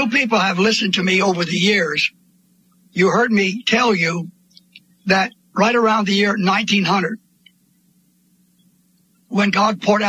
you people have listened to me over the years. You heard me tell you that right around the year 1900, when God poured out